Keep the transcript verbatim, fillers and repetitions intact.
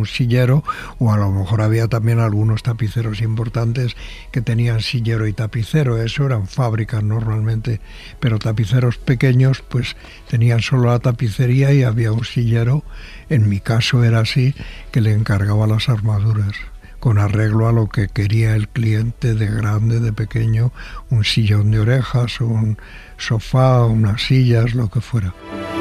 un sillero, o a lo mejor había también algunos tapiceros importantes que tenían sillero y tapicero. Eso eran fábricas normalmente, pero tapiceros pequeños pues tenían solo la tapicería y había un sillero. En mi caso era así, que le encargaba las armaduras, con arreglo a lo que quería el cliente, de grande, de pequeño, un sillón de orejas, un sofá, unas sillas, lo que fuera.